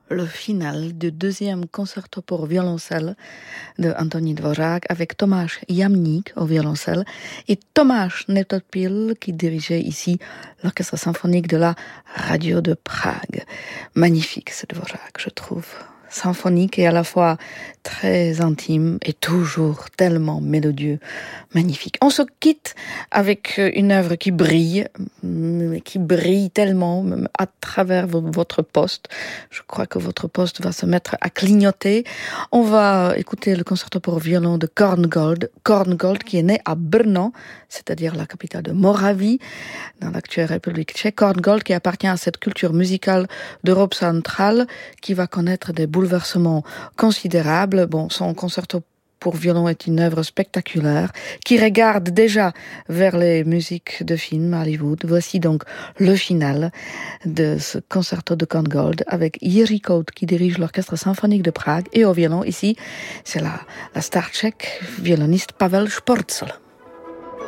le final du deuxième concerto pour violoncelle de Antonín Dvořák avec Tomáš Jamník au violoncelle et Tomáš Netopil qui dirigeait ici l'orchestre symphonique de la radio de Prague. Magnifique ce Dvořák, je trouve. Symphonique et à la fois très intime et toujours tellement mélodieux, magnifique. On se quitte avec une œuvre qui brille tellement à travers votre poste. Je crois que votre poste va se mettre à clignoter. On va écouter le concerto pour violon de Korngold qui est né à Brno, c'est-à-dire la capitale de Moravie, dans l'actuelle République tchèque. Korngold qui appartient à cette culture musicale d'Europe centrale qui va connaître des bouleversements considérables. Bon, son concerto pour violon est une œuvre spectaculaire qui regarde déjà vers les musiques de films à Hollywood. Voici donc le final de ce concerto de Korngold avec Jiří Kout qui dirige l'orchestre symphonique de Prague et au violon ici, c'est la star tchèque violoniste Pavel Šporcl.